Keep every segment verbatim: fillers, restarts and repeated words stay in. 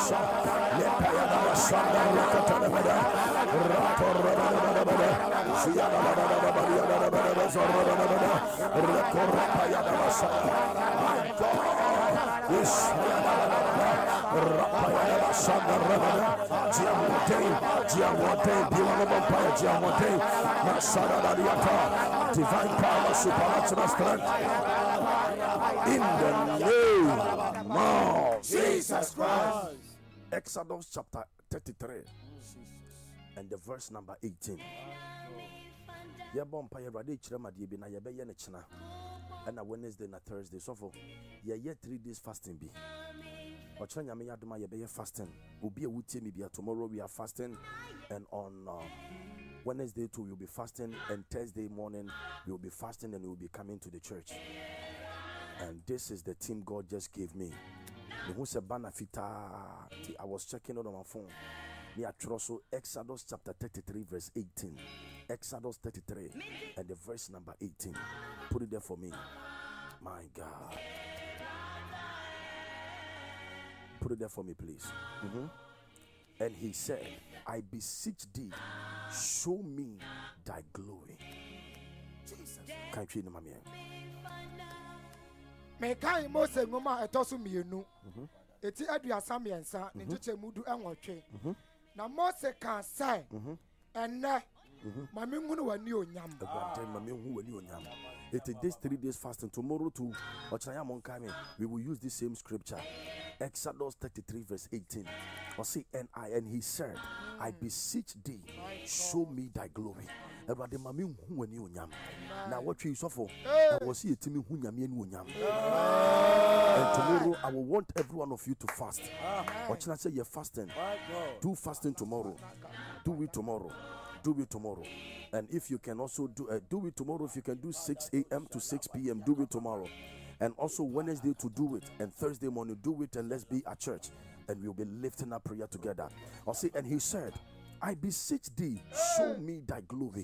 divine power, supernatural strength, in the name of Jesus Christ. Exodus chapter thirty-three and the verse number eighteen. Yeah, bomb pay ready chirama di na yebe ye ne china. And a Wednesday na Thursday. So for yeah, yeah, three days fasting be. Or chanya me yaduma yebe fasting. Will be a wuti me be tomorrow we are fasting, and on uh, Wednesday too we'll be fasting, and Thursday morning we'll be fasting, and we'll be coming to the church. And this is the team God just gave me. I was checking it on my phone. Near Trosso, Exodus chapter thirty-three, verse eighteen. Exodus thirty-three and the verse number eighteen. Put it there for me. My God. Put it there for me, please. Mm-hmm. And he said, I beseech thee, show me thy glory. Jesus. Can't you hear me? Mekai Mose ngoma etosu mienu. Eti adua samiensa ne jeche mudu enwotwe. Na Mose kan say, enne mame hunu wani onyam. Egwante mame hunu wani onyam. It is this three days fasting. Tomorrow too, Ochaya Monkame, we will use the same scripture. Exodus thirty-three verse eighteen. Or see, and I and he said, I beseech thee, show me thy glory. Now what you suffer, I will see it to me. And tomorrow I will want every one of you to fast. What should I say? You're fasting. Do fasting tomorrow. Do it tomorrow. Do it tomorrow. And if you can also do uh, do it tomorrow, if you can do six a.m. to six p.m., do it tomorrow. And also Wednesday to do it, and Thursday morning do it, and let's be at church, and we'll be lifting up prayer together. I'll say, and he said, I beseech thee, show me thy glory.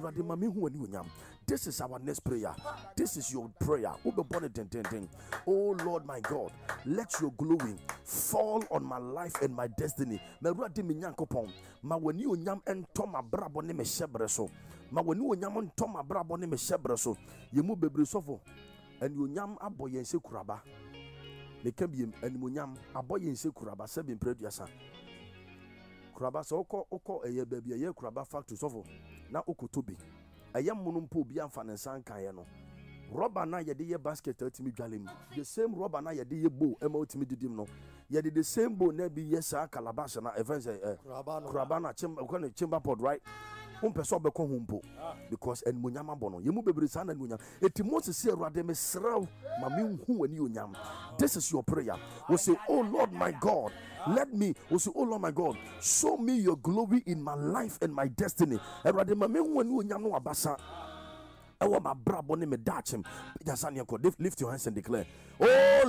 This is our next prayer. This is your prayer. Oh Lord my God, let your glory fall on my life and my destiny. Ma when you nyam ento ma brabo ne me shebre so. Ma when you nyam ento ma brabo ne me shebre so. Yemu bebre sofo. And you nyam aboye nse kuraba. Me kebiem animonyam aboye nse kuraba sebi mpreduasa. Kuraba so oko oko eye baby eye kuraba factory sofo. Na okotobi. Eye munumpo bi amfa ne nsan kan ye no. Rubber na ye de ye basket ultimi dwalem. The same rubber na ye de ye bow ema ultimi didim no. Ye de the same bow na bi yes calabash na events eh kuraba na chamber chamber pod, right? Umpeso beko humpo because en munyama bono yemu bebre sana munyam eti Moses say Awurade me sraw ma me hu wani onyam. This is your prayer. We say, oh Lord my God, let me we say, oh Lord my God, show me your glory in my life and my destiny. Awurade ma me hu wani onyam no abasa ewa ma brabo ne me dachem. Lift your hands and declare, oh